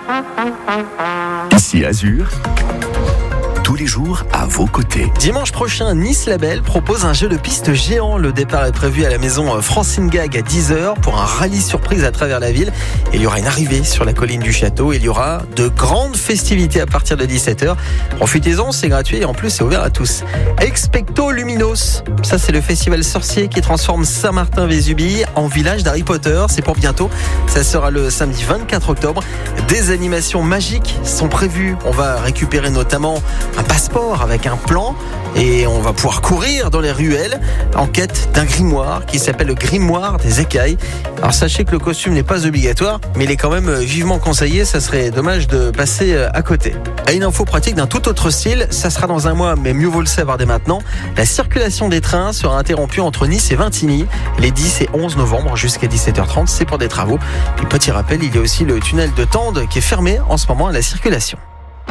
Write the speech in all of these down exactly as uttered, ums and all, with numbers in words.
Ici Azur, tous les jours à vos côtés. Dimanche prochain, Nice Label propose un jeu de piste géant. Le départ est prévu à la maison Francine Gag à dix heures pour un rallye surprise à travers la ville. Et il y aura une arrivée sur la colline du château. Il y aura de grandes festivités à partir de dix-sept heures. Profitez-en, c'est gratuit et en plus c'est ouvert à tous. Expecto Luminos, ça c'est le festival sorcier qui transforme Saint-Martin-Vésubie en village d'Harry Potter. C'est pour bientôt, ça sera le samedi vingt-quatre octobre. Des animations magiques sont prévues. On va récupérer notamment un passeport avec un plan et on va pouvoir courir dans les ruelles en quête d'un grimoire qui s'appelle le grimoire des écailles. Alors sachez que le costume n'est pas obligatoire, mais il est quand même vivement conseillé, ça serait dommage de passer à côté. Et une info pratique d'un tout autre style, ça sera dans un mois, mais mieux vaut le savoir dès maintenant. La circulation des trains sera interrompue entre Nice et Vintigny les dix et onze novembre jusqu'à dix-sept heures trente, c'est pour des travaux. Et petit rappel, il y a aussi le tunnel de Tende qui est fermé en ce moment à la circulation.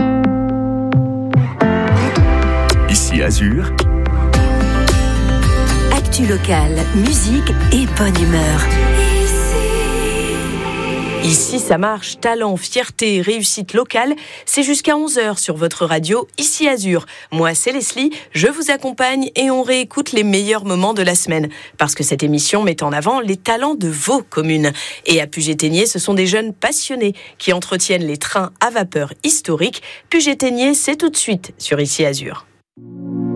Ici Azur, actu locale, musique et bonne humeur. Ici, ça marche. Talent, fierté, réussite locale. C'est jusqu'à onze heures sur votre radio, Ici Azur. Moi, c'est Leslie. Je vous accompagne et on réécoute les meilleurs moments de la semaine. Parce que cette émission met en avant les talents de vos communes. Et à Puget-Théniers, ce sont des jeunes passionnés qui entretiennent les trains à vapeur historiques. Puget-Théniers, c'est tout de suite sur Ici Azur.